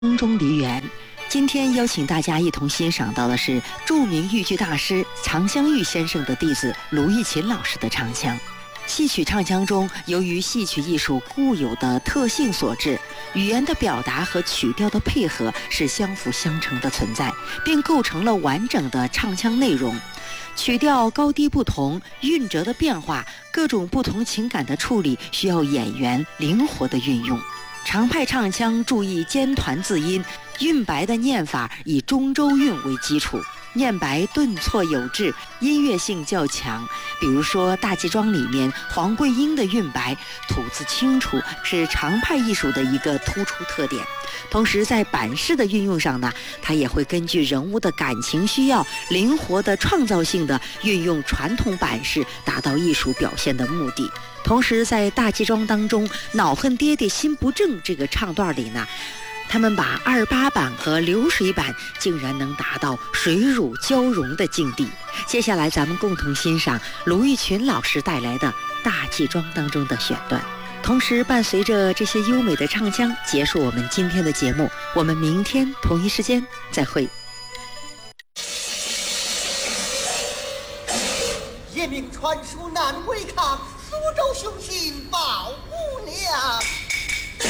宫中梨园。今天邀请大家一同欣赏到的是著名豫剧大师常香玉先生的弟子卢玉琴老师的唱腔。戏曲唱腔中，由于戏曲艺术固有的特性所致，语言的表达和曲调的配合是相辅相成的存在，并构成了完整的唱腔内容。曲调高低不同，韵辙的变化，各种不同情感的处理，需要演员灵活的运用。常派唱腔注意尖团字音，韵白的念法以中州韵为基础，念白顿挫有致，音乐性较强。比如说大祭庄里面黄桂英的韵白吐字清楚，是常派艺术的一个突出特点。同时在板式的运用上呢，它也会根据人物的感情需要，灵活的创造性的运用传统板式，达到艺术表现的目的。同时在大祭庄当中，恼恨爹爹心不正这个唱段里呢，他们把28板和流水板竟然能达到水乳交融的境地。接下来咱们共同欣赏卢玉群老师带来的大祭庄当中的选段，同时伴随着这些优美的唱腔，结束我们今天的节目。我们明天同一时间再会。 夜明传书难违抗，苏州雄心报无量。